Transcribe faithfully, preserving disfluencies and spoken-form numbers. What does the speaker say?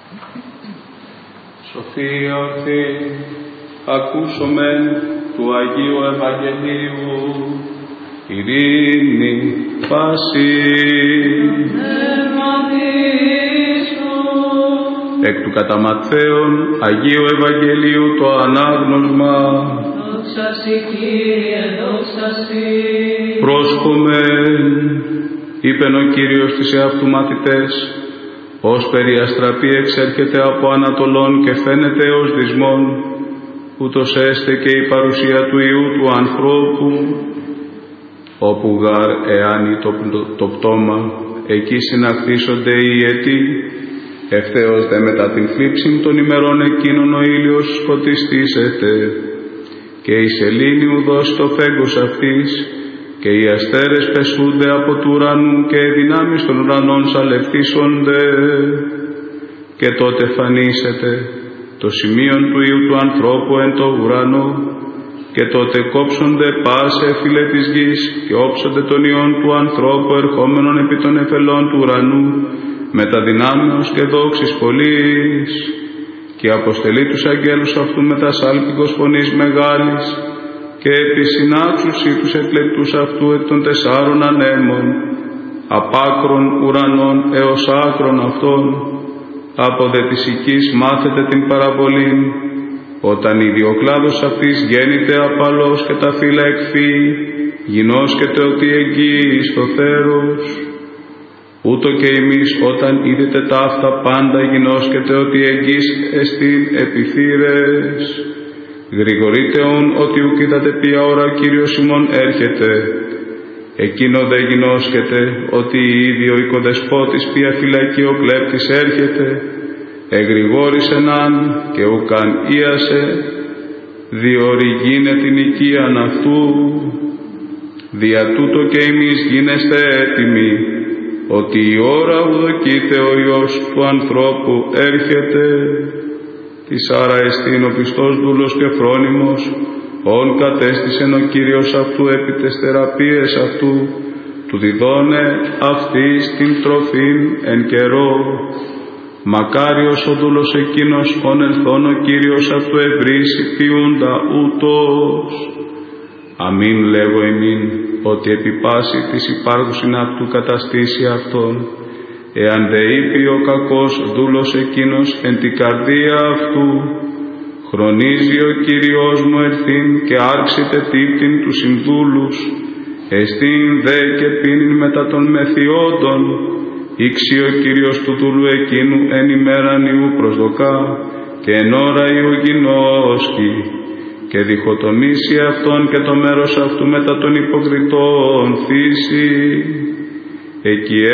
Σοφία ορθή, ακούσομεν του Αγίου Ευαγγελίου, ειρήνη πάση. Εκ του κατά Ματθαίον Αγίου Ευαγγελίου το ανάγνωσμα. Δόξα σοι, Κύριε, δόξα σοι. Πρόσχομεν, είπεν ο Κύριος της εαυτού μαθητές, ως περιαστραπή εξέρχεται από Ανατολών και φαίνεται ως δυσμόν, ούτως έστε και η παρουσία του Υιού του ανθρώπου, όπου γαρ εάνει το, το πτώμα, εκεί συναχθήσονται οι αιτοί, ευθέως δε μετά την θλίψη των ημερών εκείνων ο ήλιος σκοτιστήσεται, και η σελήνη ουδός το φέγγος αυτής, και οι αστέρες πεσούνται από του ουρανού και οι δυνάμεις των ουρανών σαλευθίσονται, και τότε φανήσεται το σημείο του Υιού του ανθρώπου εν το ουρανό, και τότε κόψονται πάσε φύλλε της γης και όψονται των Υιών του ανθρώπου ερχόμενων επί των εφελών του ουρανού με τα δυνάμεως και δόξης πολλής, και αποστελεί τους αγγέλους αυτού με τα σάλπικος φωνής μεγάλης, και επισυνάξουσι τους εκλεκτούς αυτού εκ των τεσσάρων ανέμων, απ' άκρων ουρανών έως άκρων αυτών. Από δε της οικής μάθετε την παραβολήν, όταν ήδη ο κλάδος αυτής γέννηται απαλός και τα φύλλα εκφύει, γινώσκεται ότι εγγύει στο θέρος. Ούτω και εμείς όταν είδετε τα αυτά πάντα γινώσκεται ότι εγγύς εστίν επιθύρες. Γρηγορείτε ον ότι ουκ είδατε ποια ώρα Κύριος ημών έρχεται. Εκείνο δε γινώσκεται ότι ήδη ο οικοδεσπότης ποια φυλακή ο κλέπτης έρχεται. Εγρηγόρησεν αν και ουκαν ίασε, διόρι γίνε την οικίαν αυτού. Δια τούτο και εμείς γίνεστε έτοιμοι, ότι η ώρα που δοκείται ο Υιός του ανθρώπου έρχεται. Της άρα εστίν ο πιστός δούλος και φρόνιμος, ον κατέστησεν ο Κύριος αυτού επί τες θεραπείες αυτού, του διδώνε αυτής την τροφήν εν καιρό. Μακάριος ο δούλος εκείνος, ον ελθόν ο Κύριος αυτού ευρύσει ποιούντα ούτως. Αμήν λέγω εμήν, ότι επί πάση της υπάρχουσιν αυτού καταστήσει αυτόν. Εάν δε είπε ο κακός δούλος εκείνος εν την καρδία αυτού, χρονίζει ο Κύριος μου ερθήν και άρξητε τύπτην του συνδούλους, εστίν δε και πίνην μετά των μεθιόντων, ήξει ο Κύριος του δούλου εκείνου εν ημέραν Ιού προσδοκά, και εν ώρα Ιού γινώσκει, και διχοτομήσει αυτόν και το μέρος αυτού μετά των υποκριτών φύση. Εκεί